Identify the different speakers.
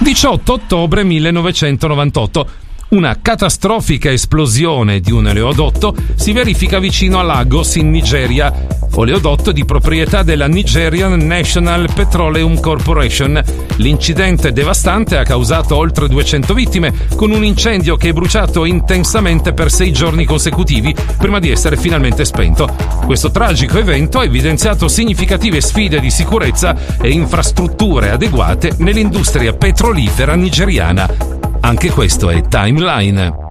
Speaker 1: 18 ottobre 1998. Una catastrofica esplosione di un oleodotto si verifica vicino a Lagos in Nigeria, oleodotto di proprietà della Nigerian National Petroleum Corporation. L'incidente devastante ha causato oltre 200 vittime, con un incendio che è bruciato intensamente per 6 giorni consecutivi prima di essere finalmente spento. Questo tragico evento ha evidenziato significative sfide di sicurezza e infrastrutture adeguate nell'industria petrolifera nigeriana. Anche questo è Timeline.